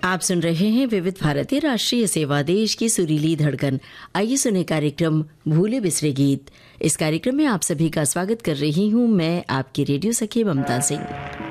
आप सुन रहे हैं विविध भारती राष्ट्रीय सेवा, देश की सुरीली धड़कन। आइए सुने कार्यक्रम भूले बिसरे गीत। इस कार्यक्रम में आप सभी का स्वागत कर रही हूँ मैं, आपकी रेडियो सखी ममता सिंह।